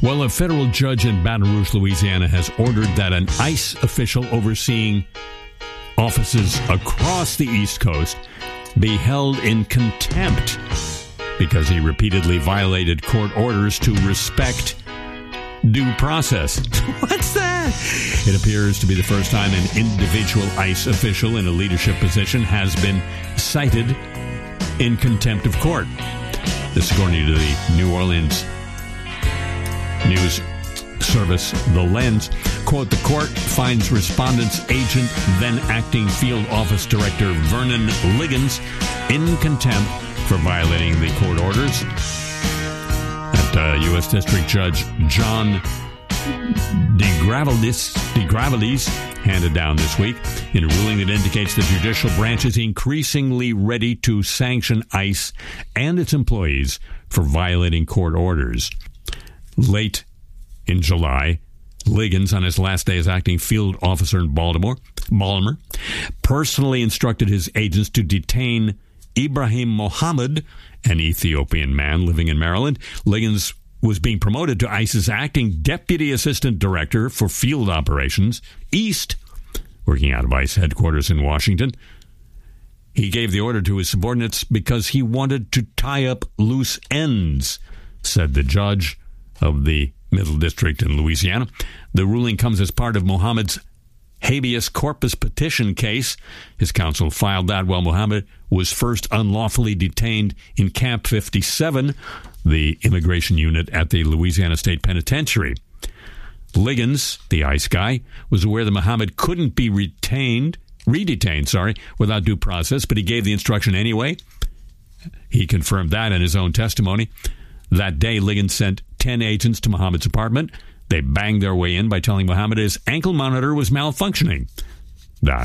Well, a federal judge in Baton Rouge, Louisiana, has ordered that an ICE official overseeing offices across the East Coast be held in contempt because he repeatedly violated court orders to respect due process. What's that? It appears to be the first time an individual ICE official in a leadership position has been cited in contempt of court. This according to the New Orleans news service, The Lens. Quote, the court finds respondent's agent, then acting field office director Vernon Liggins, in contempt for violating the court orders. That U.S. District Judge John DeGravelis handed down this week in a ruling that indicates the judicial branch is increasingly ready to sanction ICE and its employees for violating court orders. Late in July, Liggins, on his last day as acting field officer in Baltimore, personally instructed his agents to detain Ibrahim Mohammed, an Ethiopian man living in Maryland. Liggins was being promoted to ICE's acting deputy assistant director for field operations east, working out of ICE headquarters in Washington. He gave the order to his subordinates because he wanted to tie up loose ends, said the judge of the Middle District in Louisiana. The ruling comes as part of Mohammed's habeas corpus petition case. His counsel filed that while Mohammed was first unlawfully detained in Camp 57, the immigration unit at the Louisiana State Penitentiary. Liggins, the ICE guy, was aware that Mohammed couldn't be redetained without due process, but he gave the instruction anyway. He confirmed that in his own testimony. That day, Liggins sent 10 agents to Mohammed's apartment. They banged their way in by telling Mohammed his ankle monitor was malfunctioning. That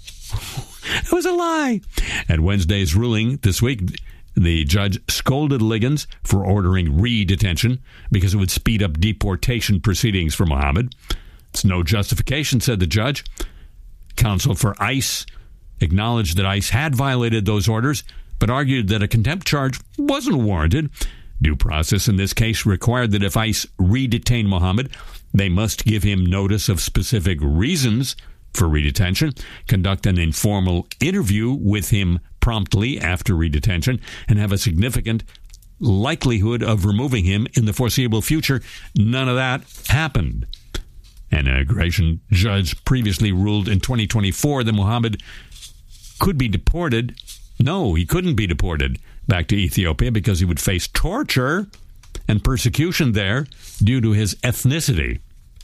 was a lie. At Wednesday's ruling this week, the judge scolded Liggins for ordering re-detention because it would speed up deportation proceedings for Mohammed. It's no justification, said the judge. Counsel for ICE acknowledged that ICE had violated those orders, but argued that a contempt charge wasn't warranted. Due process in this case required that if ICE re-detain Mohammed, they must give him notice of specific reasons for re-detention, conduct an informal interview with him promptly after re-detention, and have a significant likelihood of removing him in the foreseeable future. None of that happened. An immigration judge previously ruled in 2024 that Mohammed could be deported. No, he couldn't be deported back to Ethiopia because he would face torture and persecution there due to his ethnicity.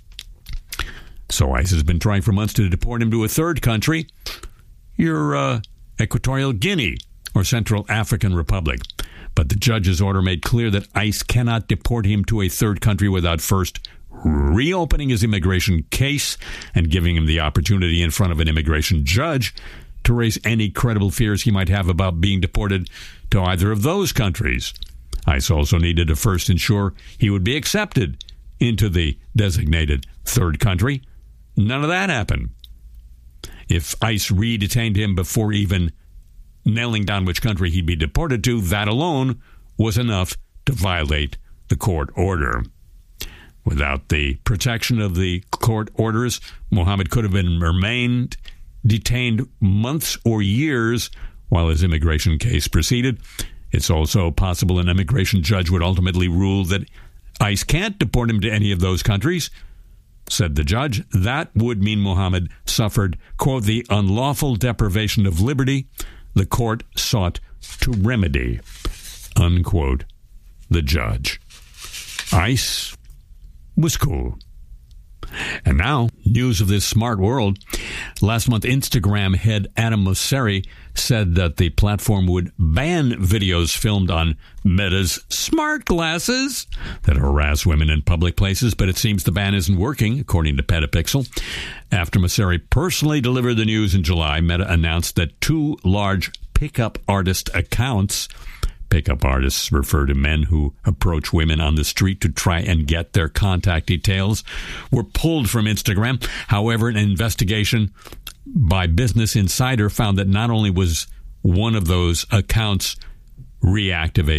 So ICE has been trying for months to deport him to a third country, your Equatorial Guinea or Central African Republic. But the judge's order made clear that ICE cannot deport him to a third country without first reopening his immigration case and giving him the opportunity in front of an immigration judge to raise any credible fears he might have about being deported to either of those countries. ICE also needed to first ensure he would be accepted into the designated third country. None of that happened. If ICE re-detained him before even nailing down which country he'd be deported to, that alone was enough to violate the court order. Without the protection of the court orders, Mohammed could have remained detained months or years while his immigration case proceeded. It's also possible an immigration judge would ultimately rule that ICE can't deport him to any of those countries, said the judge. That would mean Mohammed suffered, quote, the unlawful deprivation of liberty the court sought to remedy, unquote, the judge. ICE was cool. And now, news of this smart world. Last month, Instagram head Adam Mosseri said that the platform would ban videos filmed on Meta's smart glasses that harass women in public places, but it seems the ban isn't working, according to Petapixel. After Mosseri personally delivered the news in July, Meta announced that 2 large pickup artist accounts — pickup artists refer to men who approach women on the street to try and get their contact details — were pulled from Instagram. However, an investigation by Business Insider found that not only was one of those accounts reactivated,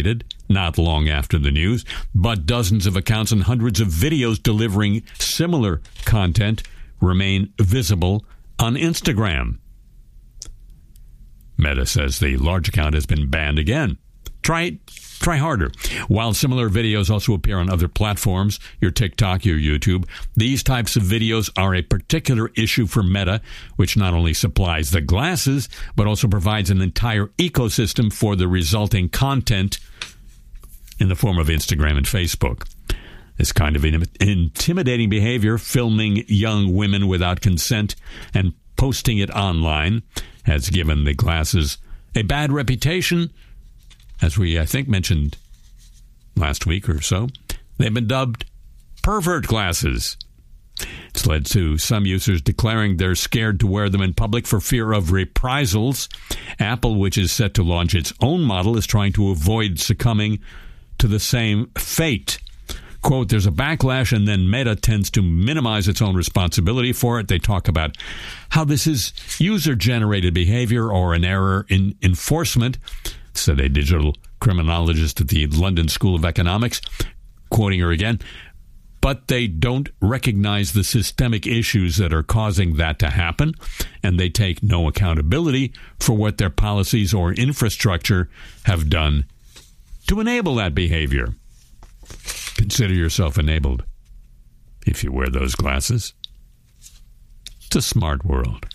not long after the news, but dozens of accounts and hundreds of videos delivering similar content remain visible on Instagram. Meta says the large account has been banned again. Try harder. While similar videos also appear on other platforms, your TikTok, your YouTube, these types of videos are a particular issue for Meta, which not only supplies the glasses, but also provides an entire ecosystem for the resulting content in the form of Instagram and Facebook. This kind of intimidating behavior, filming young women without consent and posting it online, has given the glasses a bad reputation. As we, I think, mentioned last week or so, they've been dubbed pervert glasses. It's led to some users declaring they're scared to wear them in public for fear of reprisals. Apple, which is set to launch its own model, is trying to avoid succumbing to the same fate. Quote, there's a backlash, and then Meta tends to minimize its own responsibility for it. They talk about how this is user-generated behavior or an error in enforcement, said a digital criminologist at the London School of Economics, quoting her again, but they don't recognize the systemic issues that are causing that to happen, and they take no accountability for what their policies or infrastructure have done to enable that behavior. Consider yourself enabled if you wear those glasses. It's a smart world.